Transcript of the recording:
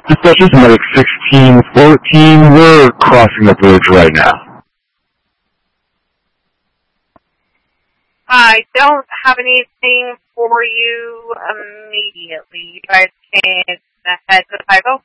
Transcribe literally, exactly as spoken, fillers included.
The session's medic sixteen fourteen. We're crossing the bridge right now. I don't have anything for you immediately. You guys can head to the five oh.